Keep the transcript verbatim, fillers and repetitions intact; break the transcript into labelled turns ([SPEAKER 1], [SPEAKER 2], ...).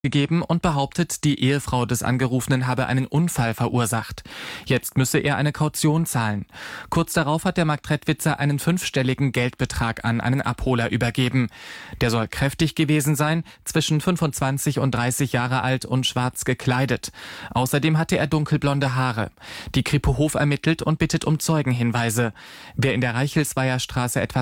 [SPEAKER 1] gegeben und behauptet, die Ehefrau des Angerufenen habe einen Unfall verursacht. Jetzt müsse er eine Kaution zahlen. Kurz darauf hat der Marktredwitzer einen fünfstelligen Geldbetrag an einen Abholer übergeben. Der soll kräftig gewesen sein, zwischen fünfundzwanzig und dreißig Jahre alt und schwarz gekleidet. Außerdem hatte er dunkelblonde Haare. Die Kripo Hof ermittelt und bittet um Zeugenhinweise. Wer in der Reichelsweier Straße etwas